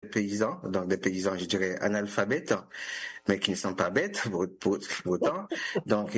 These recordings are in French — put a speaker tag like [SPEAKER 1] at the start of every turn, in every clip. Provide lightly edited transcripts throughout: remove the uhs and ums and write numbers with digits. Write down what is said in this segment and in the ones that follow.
[SPEAKER 1] paysans, donc des paysans, je dirais, analphabètes, mais qui ne sont pas bêtes pour autant. Donc,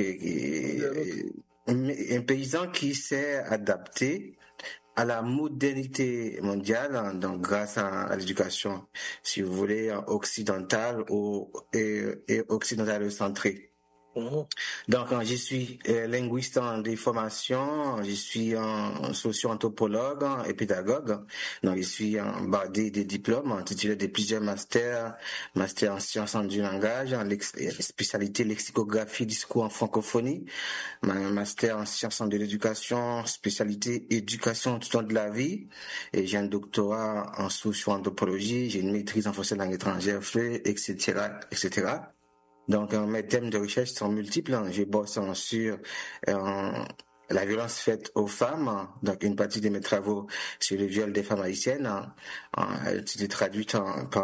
[SPEAKER 1] un paysan qui s'est adapté à la modernité mondiale, hein, donc grâce à l'éducation, si vous voulez, occidentale et occidentale centrée. Donc, je suis linguiste de formation, je suis un socio-anthropologue et pédagogue. Donc, je suis bardé des diplômes, titulaire de plusieurs master en sciences du langage, spécialité lexicographie, discours en francophonie, master en sciences de l'éducation, spécialité éducation tout au long de la vie. Et j'ai un doctorat en socio-anthropologie, j'ai une maîtrise en français langue étrangère, etc., etc. Donc, mes thèmes de recherche sont multiples. Je bosse sur la violence faite aux femmes. Donc, une partie de mes travaux sur le viol des femmes haïtiennes a été traduite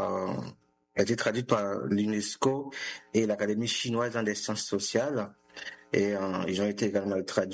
[SPEAKER 1] par l'UNESCO et l'Académie chinoise des sciences sociales. Et ils ont également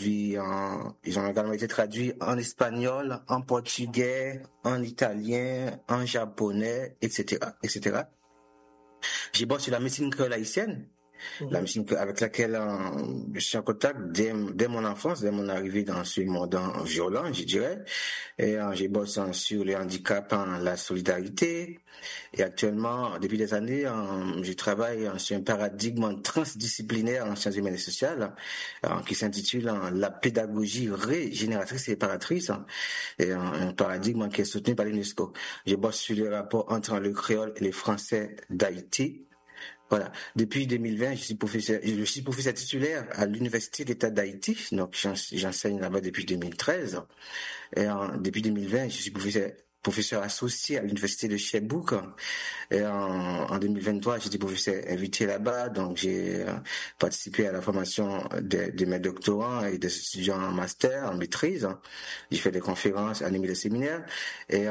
[SPEAKER 1] été traduits en espagnol, en portugais, en italien, en japonais, etc., etc. J'ai bossé sur la médecine créole haïtienne, la médecine avec laquelle je suis en contact dès mon enfance, dès mon arrivée dans ce monde violent, je dirais. Et j'ai bossé sur les handicaps, la solidarité. Et actuellement, depuis des années, je travaille sur un paradigme transdisciplinaire en sciences humaines et sociales qui s'intitule la pédagogie régénératrice et réparatrice. Et un paradigme qui est soutenu par l'UNESCO. Je bosse sur le rapport entre le créole et les français d'Haïti. Voilà. Depuis 2020, je suis professeur titulaire à l'Université d'État d'Haïti. Donc, j'enseigne là-bas depuis 2013. Et depuis 2020, je suis professeur associé à l'Université de Sherbrooke. Et en 2023, j'étais professeur invité là-bas. Donc, j'ai participé à la formation de mes doctorants et des étudiants en master, en maîtrise. J'ai fait des conférences, animé des séminaires. Et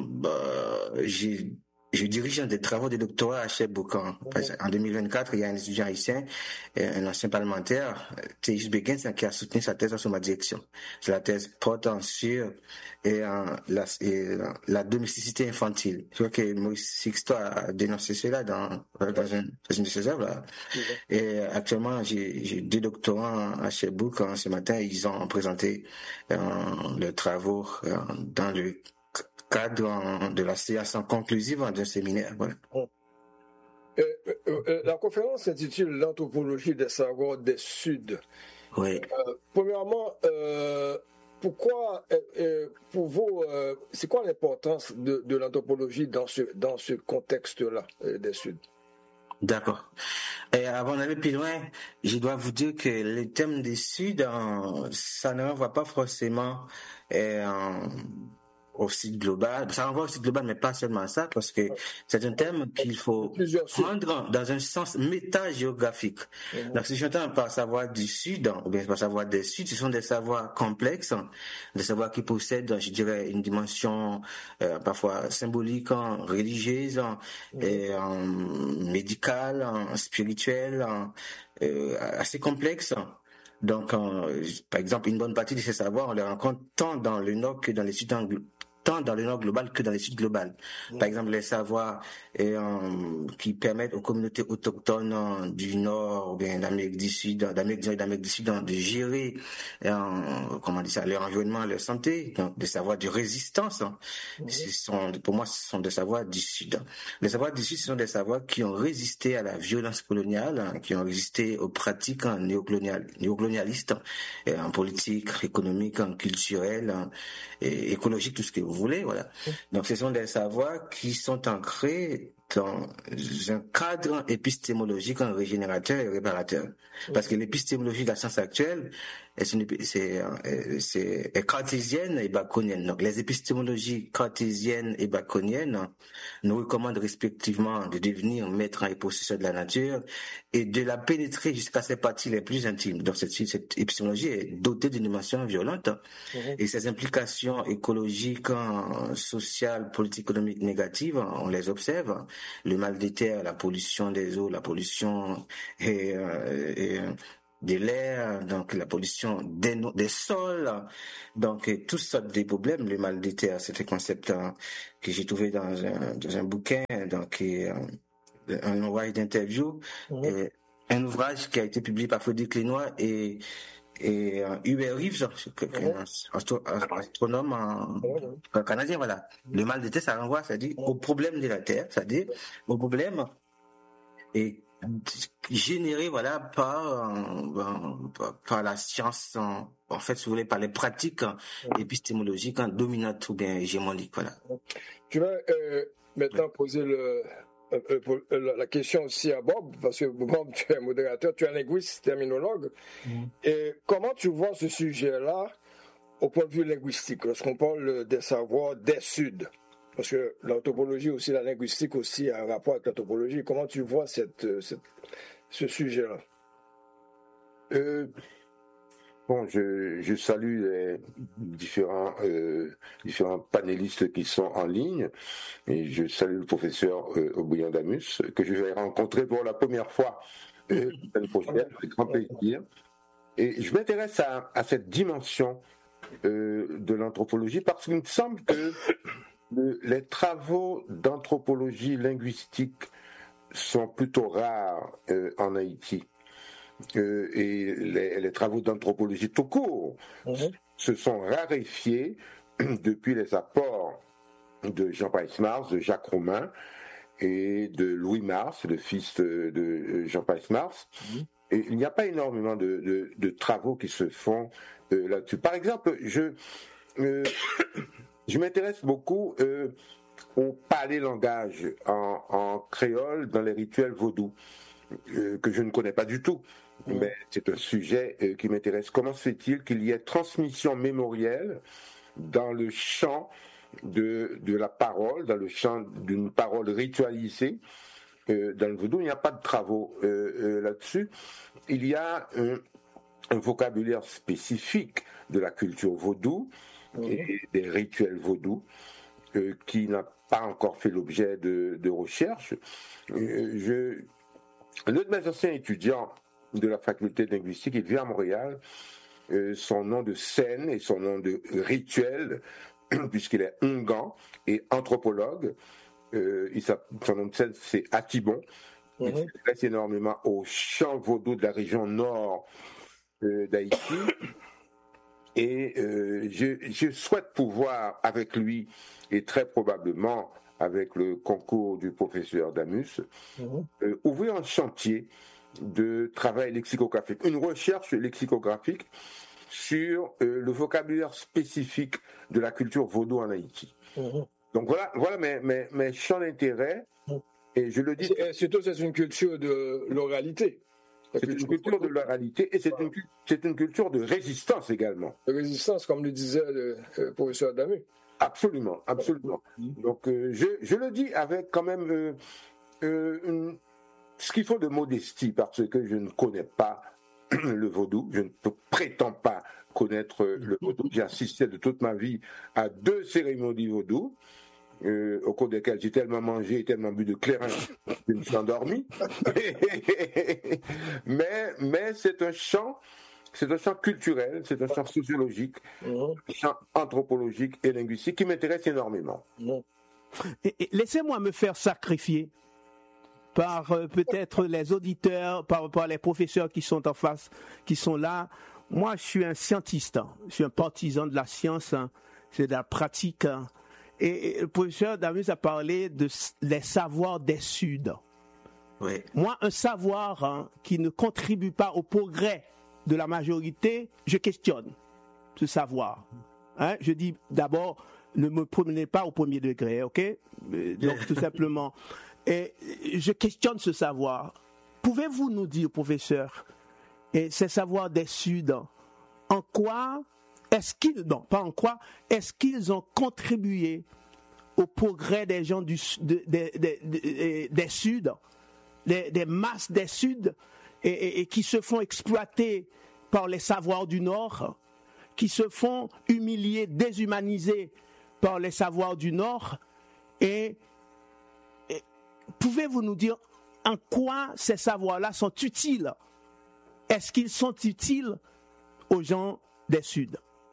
[SPEAKER 1] je dirige des travaux de doctorat à Sherbrooke. En 2024, il y a un étudiant haïtien, un ancien parlementaire, Théis Beguens, qui a soutenu sa thèse sous ma direction. La thèse porte sur la domesticité infantile. Je crois que Maurice Sixto a dénoncé cela dans une de ses œuvres. Et actuellement, j'ai 2 doctorants à Sherbrooke. Ce matin, ils ont présenté leurs travaux dans le cadre de la séance conclusive d'un séminaire. Voilà.
[SPEAKER 2] La conférence s'intitule L'anthropologie des savoirs des Suds.
[SPEAKER 1] Oui.
[SPEAKER 2] Premièrement, pourquoi, pour vous, c'est quoi l'importance de l'anthropologie dans ce contexte-là des Suds?
[SPEAKER 1] D'accord. Et avant d'aller plus loin, je dois vous dire que le thème des Suds, ça ne renvoie pas forcément au site global. Ça renvoie au site global, mais pas seulement à ça, parce que c'est un thème qu'il faut prendre dans un sens métagéographique. Donc, si j'entends par savoir du Sud, ou bien par savoir des Suds, ce sont des savoirs complexes, des savoirs qui possèdent, je dirais, une dimension parfois symbolique, religieuse, médicale, spirituelle, assez complexe. Donc, par exemple, une bonne partie de ces savoirs, on les rencontre tant dans le Nord que dans les Suds tant dans le Nord global que dans le Sud global. Par exemple, les savoirs qui permettent aux communautés autochtones du Nord ou bien d'Amérique du Sud, d'Amérique du Sud, de gérer, comment dire ça, leur environnement, leur santé, donc des savoirs de résistance. Pour moi, ce sont des savoirs du Sud. Les savoirs du Sud, ce sont des savoirs qui ont résisté à la violence coloniale, qui ont résisté aux pratiques néocolonialistes, en politique, économique, culturelle, et écologique, tout ce que vous voulez, voilà. Donc, ce sont des savoirs qui sont ancrés dans un cadre épistémologique régénérateur et réparateur. Parce que l'épistémologie de la science actuelle est cartésienne et baconienne. Donc, les épistémologies cartésiennes et baconiennes nous recommandent respectivement de devenir maître et possesseur de la nature et de la pénétrer jusqu'à ses parties les plus intimes. Donc, cette épistémologie est dotée d'une dimension violente et ses implications écologiques, sociales, politiques, économiques négatives, on les observe. Le mal des terres, la pollution des eaux, la pollution de l'air, donc la pollution des sols, donc toutes sortes de problèmes. Le mal de terre, c'est un concept que j'ai trouvé dans un bouquin, donc un ouvrage d'interview, un ouvrage qui a été publié par Frédéric Lenoir et Hubert Reeves, un astronome canadien, voilà. Le mal de terre, ça renvoie, c'est-à-dire au problème de la terre, c'est-à-dire au problème et généré, voilà, par la science, en fait, si vous voulez, par les pratiques épistémologiques dominantes ou bien hégémoniques, voilà.
[SPEAKER 2] Je vais maintenant poser la question aussi à Bob, parce que Bob, tu es modérateur, tu es linguiste, terminologue. Et comment tu vois ce sujet-là au point de vue linguistique, lorsqu'on parle des savoirs des Suds? Parce que l'anthropologie aussi, la linguistique aussi a un rapport avec l'anthropologie. Comment tu vois ce sujet-là?
[SPEAKER 3] Bon, je salue les différents panélistes qui sont en ligne et je salue le professeur Aubryon Damus que je vais rencontrer pour la première fois l'année prochaine avec grand plaisir. Et je m'intéresse à cette dimension de l'anthropologie parce qu'il me semble que les travaux d'anthropologie linguistique sont plutôt rares en Haïti. Et les travaux d'anthropologie tout court se sont raréfiés depuis les apports de Jean Paes Mars, de Jacques Romain et de Louis Mars, le fils de Jean Paes Mars. Et il n'y a pas énormément de travaux qui se font là-dessus. Par exemple, je m'intéresse beaucoup au parler-langage en créole dans les rituels vaudous, que je ne connais pas du tout, mais c'est un sujet qui m'intéresse. Comment se fait-il qu'il y ait transmission mémorielle dans le champ de la parole, dans le champ d'une parole ritualisée dans le vaudou? Il n'y a pas de travaux là-dessus. Il y a un vocabulaire spécifique de la culture vaudou et des rituels vaudous qui n'a pas encore fait l'objet de recherche. L'un de mes anciens étudiants de la faculté de linguistique, il vit à Montréal. Son nom de scène et son nom de rituel, puisqu'il est Ungan et anthropologue, son nom de scène c'est Atibon. Il s'intéresse énormément au chant vaudou de la région nord d'Haïti. Et je souhaite pouvoir, avec lui, et très probablement avec le concours du professeur Damus, ouvrir un chantier de travail lexicographique, une recherche lexicographique sur le vocabulaire spécifique de la culture vaudou en Haïti. Donc voilà mes champs d'intérêt. Et je le dis.
[SPEAKER 2] Surtout, c'est une culture de l'oralité.
[SPEAKER 3] C'est une culture de l'oralité et c'est une culture de résistance également.
[SPEAKER 2] De résistance, comme le disait le professeur Damus.
[SPEAKER 3] Absolument, absolument. Donc je le dis avec quand même ce qu'il faut de modestie, parce que je ne connais pas le vaudou, je ne prétends pas connaître le vaudou. J'ai assisté de toute ma vie à 2 cérémonies vaudou, au cours desquelles j'ai tellement mangé, tellement bu de clairin, je me suis endormi. mais c'est un champ culturel, c'est un champ sociologique, un champ anthropologique et linguistique qui m'intéresse énormément.
[SPEAKER 4] Et laissez-moi me faire sacrifier par peut-être les auditeurs, par les professeurs qui sont en face, qui sont là. Moi, je suis un scientiste, je suis un partisan de la science, c'est de la pratique. Et le professeur Damus a parlé de les savoirs des Suds.
[SPEAKER 1] Oui.
[SPEAKER 4] Moi, un savoir qui ne contribue pas au progrès de la majorité, je questionne ce savoir. Je dis d'abord, ne me promenez pas au premier degré, ok? Donc tout simplement. Et je questionne ce savoir. Pouvez-vous nous dire, professeur, et ces savoirs des Suds, en quoi est-ce qu'ils ont contribué au progrès des gens des Suds, des masses des Suds, et qui se font exploiter par les savoirs du Nord, qui se font humilier, déshumaniser par les savoirs du Nord, et pouvez-vous nous dire en quoi ces savoirs-là sont utiles est-ce qu'ils sont utiles aux gens des Suds?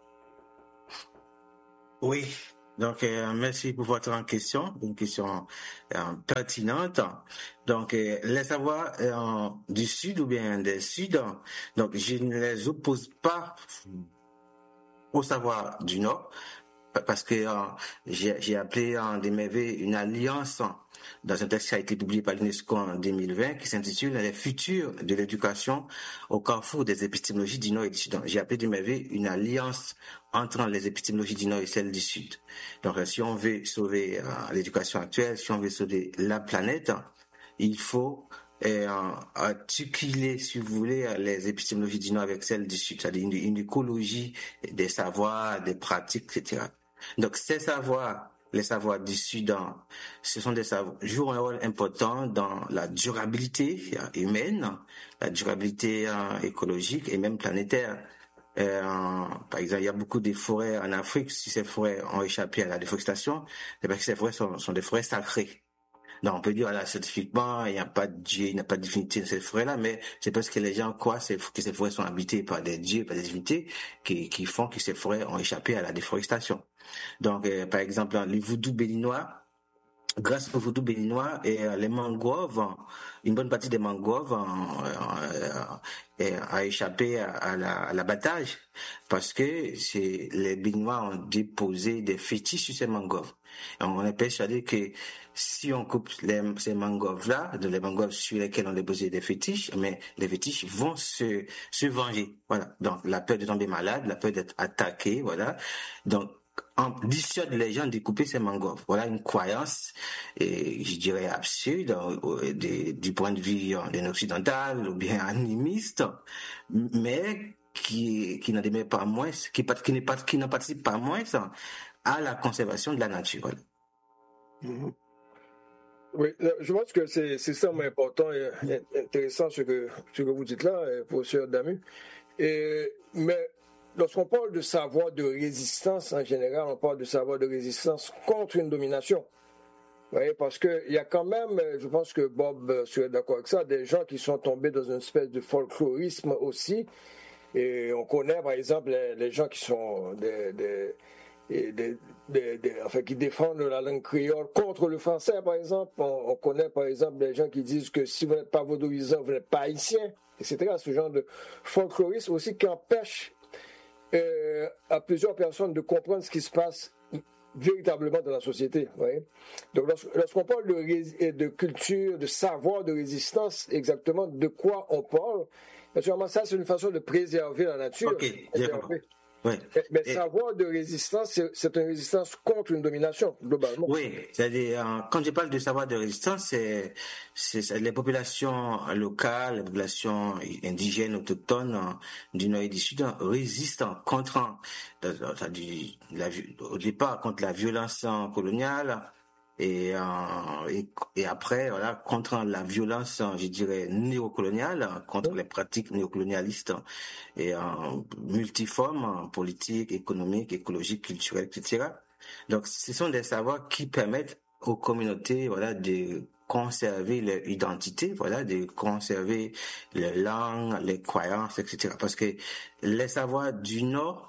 [SPEAKER 1] Oui, donc merci pour votre question, une question pertinente. Donc les savoirs du Sud ou bien des Suds, donc je ne les oppose pas au savoir du Nord, parce que j'ai appelé des merveilles une alliance dans un texte qui a été publié par l'UNESCO en 2020 qui s'intitule Les futurs de l'éducation au carrefour des épistémologies du Nord et du Sud. Donc, j'ai appelé des merveilles une alliance entre les épistémologies du Nord et celles du Sud. Donc si on veut sauver l'éducation actuelle, si on veut sauver la planète, il faut articuler, si vous voulez, les épistémologies du Nord avec celles du Sud, c'est-à-dire une écologie des savoirs, des pratiques, etc. Donc ces savoirs, les savoirs du Sud, ce sont des savoirs qui jouent un rôle important dans la durabilité humaine, la durabilité écologique et même planétaire. Par exemple, il y a beaucoup de forêts en Afrique. Si ces forêts ont échappé à la déforestation, c'est parce que ces forêts sont des forêts sacrées. Donc on peut dire, voilà, scientifiquement, il n'y a pas de dieu, il n'y a pas de divinité dans ces forêts-là, mais c'est parce que les gens croient que ces forêts sont habitées par des dieux, par des divinités, qui font que ces forêts ont échappé à la déforestation. Donc, par exemple, le voodoo béninois, grâce au voodoo béninois et les mangroves, une bonne partie des mangroves a échappé à l'abattage parce que les Béninois ont déposé des fétiches sur ces mangroves. Et on est persuadé que si on coupe ces mangroves-là, les mangroves sur lesquelles on a déposé des fétiches, mais les fétiches vont se venger. Voilà. Donc, la peur de tomber malade, la peur d'être attaqué, voilà. Donc, on dissuade les gens de couper ces mangroves. Voilà une croyance, je dirais absurde, du point de vue occidental ou bien animiste, mais qui n'en demeure pas moins, qui n'en participe pas moins à la conservation de la nature. Voilà.
[SPEAKER 2] Mm-hmm. Oui, je pense que c'est extrêmement important et intéressant ce que vous dites là, professeur Damu. Mais lorsqu'on parle de savoir de résistance en général, on parle de savoir de résistance contre une domination. Vous voyez, parce qu'il y a quand même, je pense que Bob serait d'accord avec ça, des gens qui sont tombés dans une espèce de folklorisme aussi. Et on connaît par exemple les gens qui sont qui défendent la langue créole contre le français, par exemple. On connaît par exemple des gens qui disent que si vous n'êtes pas vaudoisant, vous n'êtes pas haïtien, etc. Ce genre de folklorisme aussi qui empêche à plusieurs personnes de comprendre ce qui se passe véritablement dans la société. Voyez? Donc lorsqu'on parle de culture, de savoir, de résistance, exactement de quoi on parle, naturellement ça c'est une façon de préserver la nature.
[SPEAKER 1] Okay,
[SPEAKER 2] oui. Mais savoir de résistance, c'est une résistance contre une domination, globalement.
[SPEAKER 1] Oui, c'est-à-dire, quand je parle de savoir de résistance, c'est les populations locales, les populations indigènes, autochtones du Nord et du Sud résistent contre, au départ, contre la violence coloniale, et après, voilà, contre la violence, je dirais, néocoloniale, contre les pratiques néocolonialistes et multiformes, politiques, économiques, écologiques, culturelles, etc. Donc, ce sont des savoirs qui permettent aux communautés, voilà, de conserver leur identité, voilà, de conserver les langues, les croyances, etc. Parce que les savoirs du Nord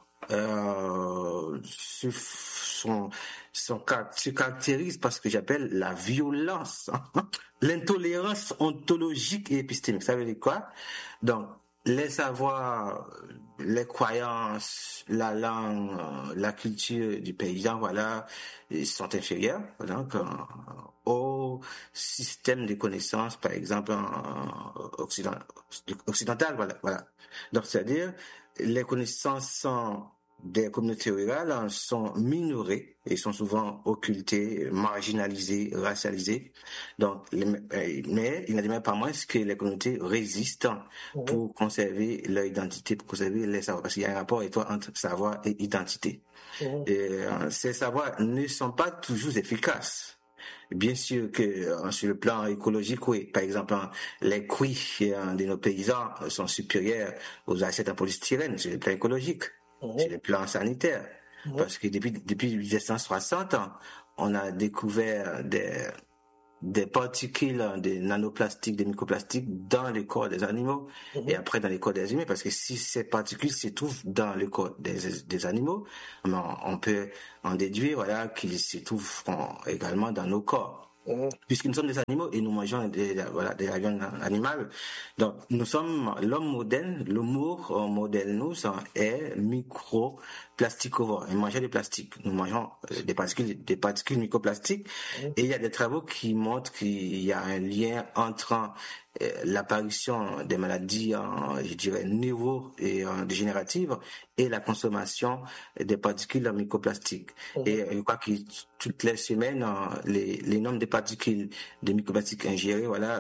[SPEAKER 1] se caractérisent par ce que j'appelle la violence, l'intolérance ontologique et épistémique. Ça veut dire quoi? Donc, les savoirs, les croyances, la langue, la culture du paysan, voilà, sont inférieurs, donc, au système de connaissances, par exemple, occidental, voilà. Donc, c'est-à-dire, les connaissances des communautés rurales sont minorées et sont souvent occultées, marginalisées, racialisées. Donc, mais il n'en demeure pas moins que les communautés résistent pour conserver leur identité, pour conserver les savoirs. Parce qu'il y a un rapport étroit entre savoir et identité. Et ces savoirs ne sont pas toujours efficaces. Bien sûr que sur le plan écologique, oui. Par exemple, les cuits de nos paysans sont supérieurs aux assiettes en polystyrène sur le plan écologique. Sur le plan sanitaire. Parce que depuis 1960, on a découvert des particules, des nanoplastiques, des microplastiques dans le corps des animaux et après dans le corps des humains, parce que si ces particules se trouvent dans le corps des animaux, on peut en déduire voilà, qu'ils se trouvent également dans nos corps. Puisque nous sommes des animaux et nous mangeons des viandes animales. Donc, nous sommes l'homme moderne, l'humour modèle, nous, est microplasticovore. Nous mangeons du plastique. Nous mangeons des particules microplastiques. Et il y a des travaux qui montrent qu'il y a un lien entre l'apparition des maladies, je dirais, neurodégénératives et la consommation des particules microplastiques. Et je crois que toutes les semaines, les nombres de particules de microplastiques ingérées, voilà,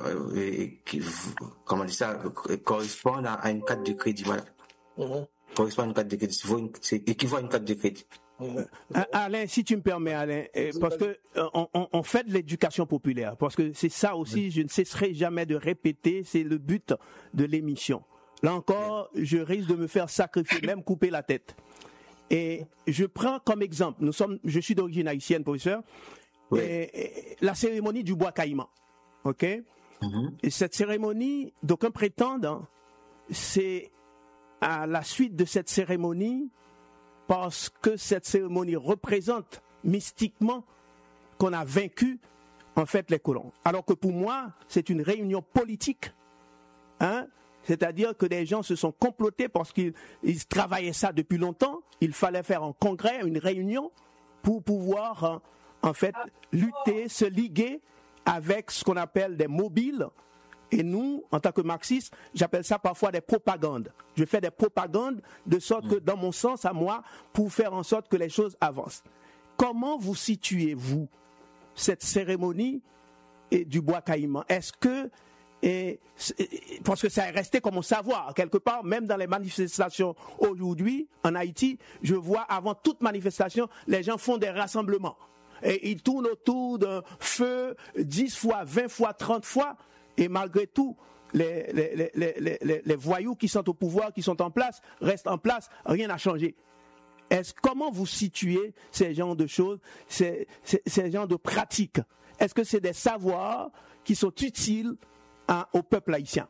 [SPEAKER 1] correspondent à une carte de crédit, voilà. Correspond à une carte de crédit. C'est équivaut à une carte de crédit.
[SPEAKER 4] Alain, si tu me permets, Alain, parce que on fait de l'éducation populaire, parce que c'est ça aussi, je ne cesserai jamais de répéter, c'est le but de l'émission. Là encore, je risque de me faire sacrifier, même couper la tête. Et je prends comme exemple, je suis d'origine haïtienne, professeur, et la cérémonie du bois caïman, ok? Et cette cérémonie, d'aucuns prétendent, c'est à la suite de cette cérémonie, parce que cette cérémonie représente mystiquement qu'on a vaincu en fait les colons. Alors que pour moi, c'est une réunion politique, c'est-à-dire que des gens se sont complotés parce qu'ils travaillaient ça depuis longtemps. Il fallait faire un congrès, une réunion pour pouvoir en fait lutter, se liguer avec ce qu'on appelle des mobiles. Et nous, en tant que marxistes, j'appelle ça parfois des propagandes. Je fais des propagandes de sorte que, dans mon sens à moi, pour faire en sorte que les choses avancent. Comment vous situez-vous cette cérémonie du bois caïman? Est-ce que, parce que ça est resté comme un savoir, quelque part, même dans les manifestations aujourd'hui, en Haïti, je vois avant toute manifestation, les gens font des rassemblements. Et ils tournent autour d'un feu 10 fois, 20 fois, 30 fois. Et malgré tout, les voyous qui sont au pouvoir, qui sont en place, restent en place, rien n'a changé. Comment vous situez ces genres de choses, ces genres de pratiques? Est-ce que c'est des savoirs qui sont utiles au peuple haïtien?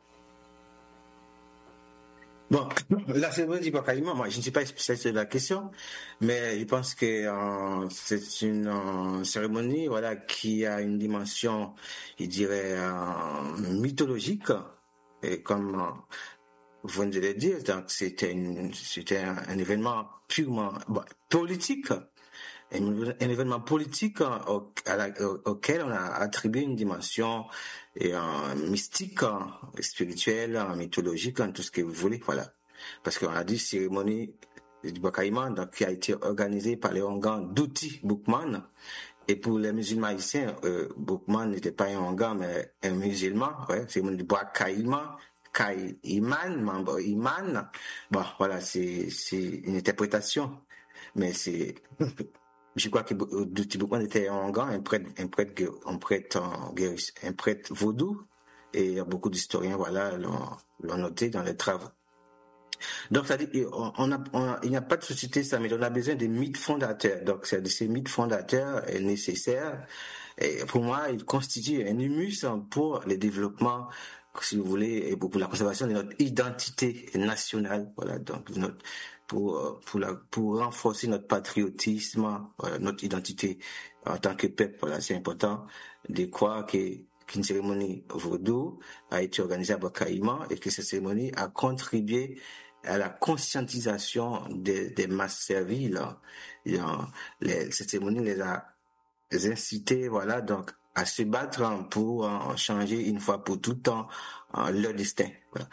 [SPEAKER 1] Bon, la cérémonie du bois caïman, moi je ne suis pas spécialiste de la question, mais je pense que c'est une cérémonie voilà, qui a une dimension, je dirais, mythologique, et comme vous venez de le dire, donc c'était un événement purement politique, un événement politique auquel on a attribué une dimension mystique, spirituelle, mythologique, tout ce que vous voulez, voilà. Parce qu'on a dit cérémonie du bois caïman, donc qui a été organisée par les Hongans d'Outi Boukman. Et pour les musulmans haïtiens, Boukman n'était pas un Hongan, mais un musulman, cérémonie du bois caïman. Iman, membre Iman. Bon, voilà, c'est une interprétation, mais je crois que Douti Boukman était un Hongan, un prêtre vaudou, et beaucoup d'historiens, voilà, l'ont noté dans les travaux. Donc, ça dit, il n'y a pas de société, ça, mais on a besoin des mythes fondateurs. Donc, ces mythes fondateurs est nécessaire. Et pour moi, ils constituent un humus pour le développement, si vous voulez, et pour la conservation de notre identité nationale. Voilà, donc pour renforcer notre patriotisme, voilà, notre identité en tant que peuple. Voilà, c'est important de croire qu'une cérémonie vaudou a été organisée à Bois Caïman et que cette cérémonie a contribué à la conscientisation des masses serviles. Cette cérémonie les a incités, voilà, donc à se battre pour changer une fois pour tout temps leur destin. Voilà.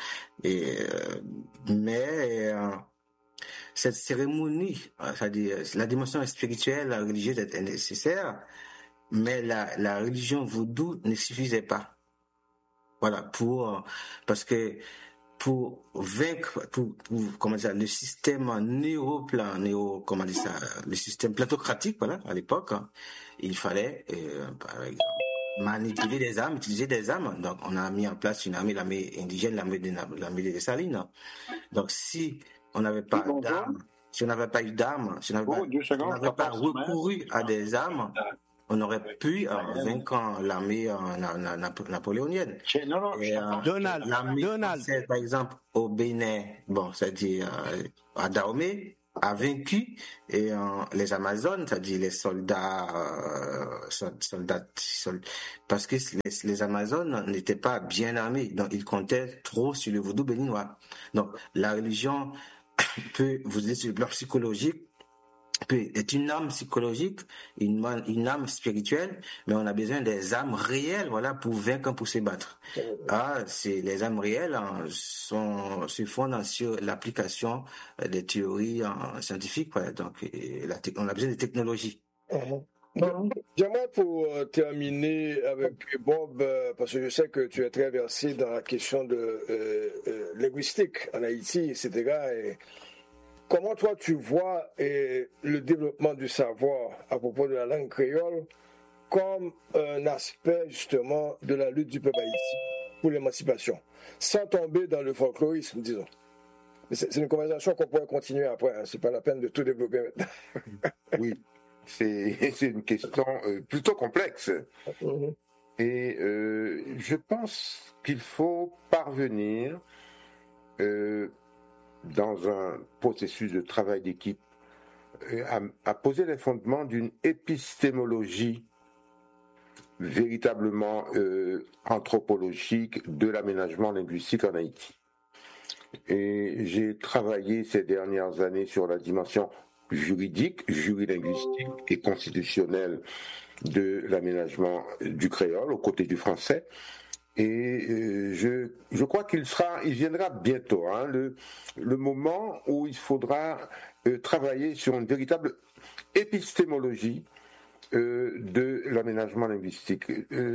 [SPEAKER 1] Mais cette cérémonie, c'est-à-dire la dimension spirituelle, la religieuse est nécessaire, mais la religion vaudou ne suffisait pas. Voilà, parce que pour vaincre, comment dire, le système le système platocratique, voilà, à l'époque, il fallait, par exemple, manipuler des armes, utiliser des armes. Donc, on a mis en place une armée, l'armée indigène, l'armée de Salines. Donc, si on n'avait pas d'armes, si on n'avait pas eu d'armes, si on n'avait pas recouru à des armes, on aurait pu vaincre l'armée napoléonienne. L'armée française, par exemple, au Bénin, c'est-à-dire à Dahomey, a vaincu les Amazones, c'est-à-dire les soldats, parce que les Amazones n'étaient pas bien armés, donc ils comptaient trop sur le vaudou béninois. Donc la religion peut, vous dites sur le plan psychologique, est une âme psychologique, une âme spirituelle, mais on a besoin des âmes réelles, voilà, pour vaincre, pour se battre. Les âmes réelles se fondent sur l'application des théories scientifiques, voilà, donc on a besoin de technologies.
[SPEAKER 2] J'aimerais pour terminer avec Bob, parce que je sais que tu es très versé dans la question de linguistique en Haïti, etc. Et comment toi tu vois le développement du savoir à propos de la langue créole comme un aspect justement de la lutte du peuple haïtien pour l'émancipation, sans tomber dans le folklorisme, disons. C'est une conversation qu'on pourrait continuer après, hein. C'est pas la peine de tout développer maintenant.
[SPEAKER 3] Oui, c'est une question plutôt complexe. Et je pense qu'il faut parvenir dans un processus de travail d'équipe à poser les fondements d'une épistémologie véritablement anthropologique de l'aménagement linguistique en Haïti. Et j'ai travaillé ces dernières années sur la dimension juridique, jurilinguistique et constitutionnelle de l'aménagement du créole aux côtés du français. Et je crois qu'il viendra bientôt, hein, le moment où il faudra travailler sur une véritable épistémologie de l'aménagement linguistique.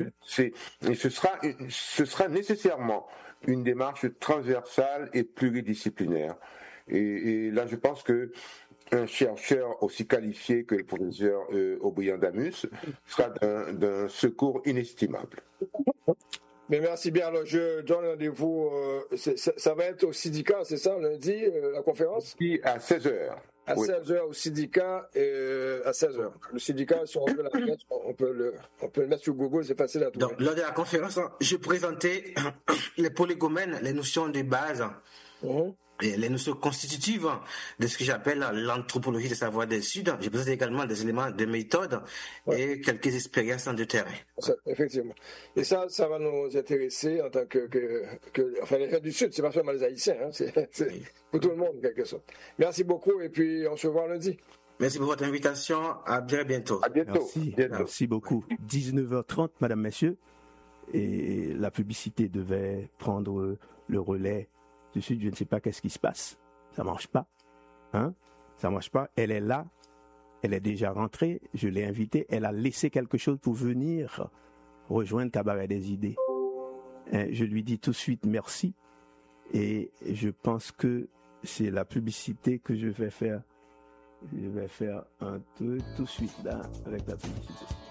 [SPEAKER 3] Ce sera nécessairement une démarche transversale et pluridisciplinaire. Et là, je pense que un chercheur aussi qualifié que le professeur Aubryon-Damus sera d'un secours inestimable.
[SPEAKER 2] Mais merci bien. Alors, je donne rendez-vous. Ça va être au syndicat, c'est ça, lundi, la conférence?
[SPEAKER 3] Oui, à 16h.
[SPEAKER 2] À 16h au syndicat, à 16h. Le syndicat, si on veut la mettre, on peut le mettre sur Google, c'est facile à trouver.
[SPEAKER 1] Donc, lors de la conférence, je présentais les polygomènes, les notions de base. Et les notions constitutives de ce que j'appelle l'anthropologie des savoirs des Suds. J'ai présenté également des éléments de méthode et quelques expériences de terrain.
[SPEAKER 2] Effectivement. Et ça va nous intéresser en tant enfin, les gens du Sud, c'est pas seulement les Haïtiens, hein, c'est pour tout le monde, en quelque sorte. Merci beaucoup et puis on se voit lundi.
[SPEAKER 1] Merci pour votre invitation. À bien bientôt.
[SPEAKER 3] À bientôt.
[SPEAKER 4] Merci beaucoup. 19h30, madame, messieurs. Et la publicité devait prendre le relais. De suite, je ne sais pas qu'est-ce qui se passe. Ça marche pas. Hein? Ça marche pas. Elle est là. Elle est déjà rentrée. Je l'ai invitée. Elle a laissé quelque chose pour venir rejoindre Cabaret des idées. Je lui dis tout de suite merci. Et je pense que c'est la publicité que je vais faire. Je vais faire un truc tout de suite là avec la publicité.